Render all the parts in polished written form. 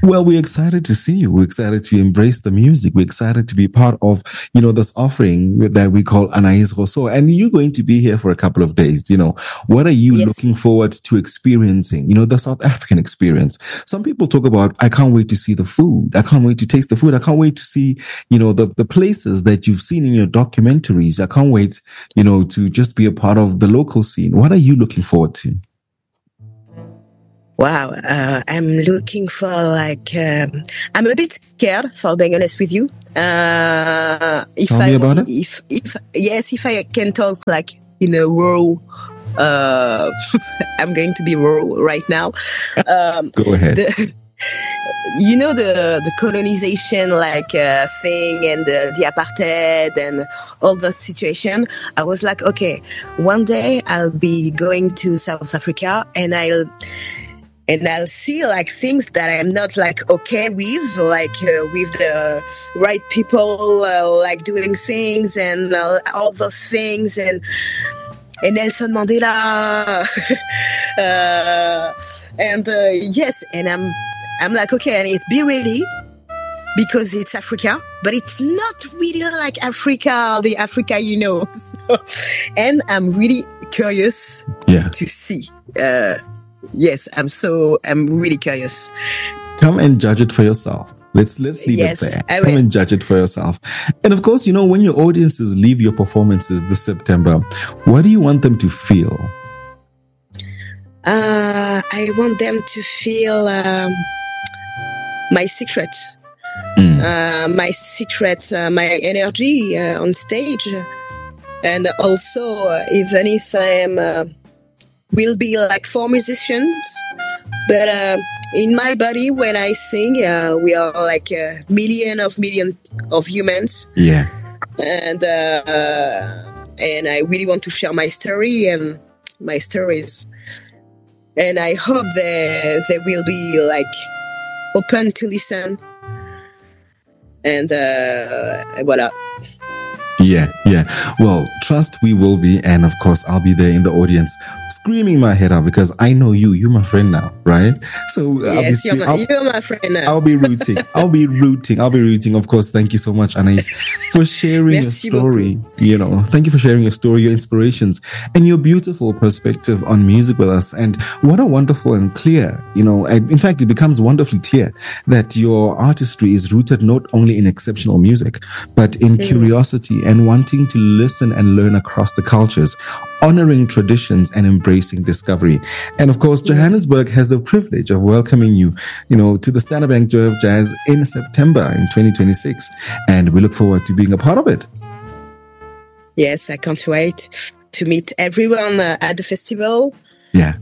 Well, we're excited to see you. We're excited to embrace the music. We're excited to be part of, this offering that we call Anaïs Rousseau. And you're going to be here for a couple of days. What are you looking forward to experiencing? The South African experience. Some people talk about, I can't wait to see the food. I can't wait to taste the food. I can't wait to see, the places that you've seen in your documentaries. I can't wait, to just be a part of the local scene. What are you looking forward to? Wow, I'm looking for I'm a bit scared, for being honest with you. If Tell me about it. If I can talk in a row, I'm going to be raw right now. Go ahead. The colonization thing and the apartheid and all the situation. I was like, okay, one day I'll be going to South Africa and I'll see things that I'm not okay with, with the right people, doing things and all those things and Nelson Mandela, yes, and I'm like, okay, and it's be ready because it's Africa, but it's not really like Africa, the Africa So, and I'm really curious to see. Yes, I'm really curious. Come and judge it for yourself. Let's leave it there. Come and judge it for yourself. And of course, when your audiences leave your performances this September, what do you want them to feel? I want them to feel my secret. My secret, my energy on stage. And also, even if I'm... will be 4 musicians, but in my body when I sing, we are a million of humans. Yeah. And I really want to share my story and my stories, and I hope they will be open to listen. And voila. Yeah. Well, trust we will be. And of course, I'll be there in the audience screaming my head out because I know you're my friend now, right? So yes, you're my friend now. I'll be rooting. I'll be rooting. Of course, thank you so much, Anaïs, for sharing your story. Thank you for sharing your story, your inspirations, and your beautiful perspective on music with us. And what a wonderful and clear, in fact, it becomes wonderfully clear that your artistry is rooted not only in exceptional music, but in curiosity and wanting to listen and learn across the cultures, honoring traditions and embracing discovery. And of course, Johannesburg has the privilege of welcoming you, to the Standard Bank Joy of Jazz in September in 2026. And we look forward to being a part of it. Yes, I can't wait to meet everyone at the festival. Yeah.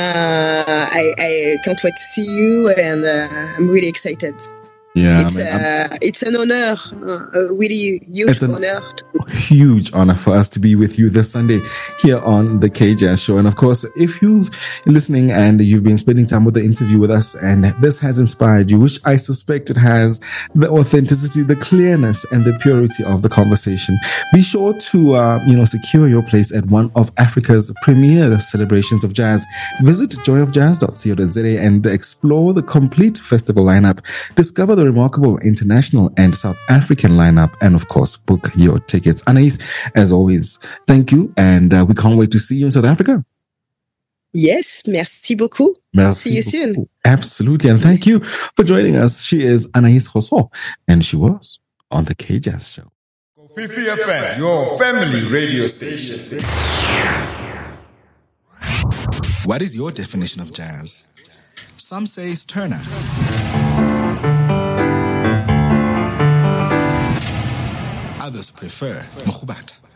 I can't wait to see you, and I'm really excited. Yeah, it's an honor, a really huge honor. Huge honor for us to be with you this Sunday here on the K-Jazz Show. And of course, if you've been listening and you've been spending time with the interview with us and this has inspired you, which I suspect it has, the authenticity, the clearness and the purity of the conversation, be sure to, secure your place at one of Africa's premier celebrations of jazz. Visit joyofjazz.co.za and explore the complete festival lineup. Discover the remarkable international and South African lineup, and of course, book your tickets. Anaïs, as always, thank you, and we can't wait to see you in South Africa. Yes, merci beaucoup. See you soon. Absolutely, and thank you for joining us. She is Anaïs Rousseau, and she was on the K-Jazz Show. Fifi FM, your family radio station. What is your definition of jazz? Some say it's Turner. Others prefer Mkhubata.